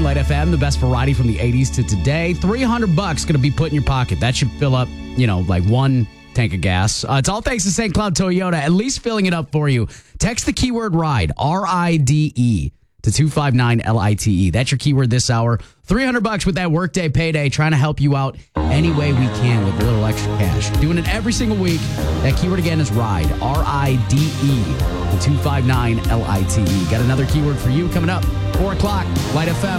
259 Light FM, the best variety from the 80s to today. $300 going to be put in your pocket. That should fill up, like one tank of gas. It's all thanks to St. Cloud Toyota, at least filling it up for you. Text the keyword RIDE, RIDE, to 259-LITE. That's your keyword this hour. $300 with that workday payday, trying to help you out any way we can with a little extra cash. Doing it every single week. That keyword again is RIDE, RIDE, to 259-LITE. Got another keyword for you coming up, 4 o'clock, Light FM.